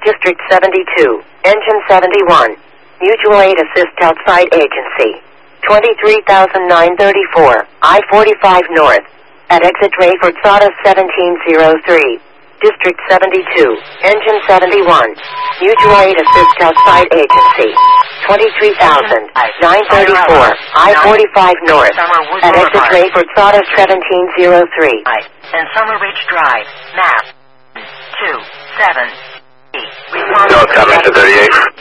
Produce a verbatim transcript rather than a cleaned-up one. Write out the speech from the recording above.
District seventy-two, Engine seventy-one. Mutual Aid Assist Outside Agency. twenty-three thousand nine hundred thirty-four, I forty-five North. At exit Rayford Sawdust seventeen oh three. District seventy-two, Engine seventy-one. Mutual Aid Assist Outside Agency. twenty-three thousand nine hundred thirty-four, I forty-five North. At exit Rayford Sawdust seventeen oh three. And Summer Ridge Drive. Map. two seven. North Common to thirty-eight.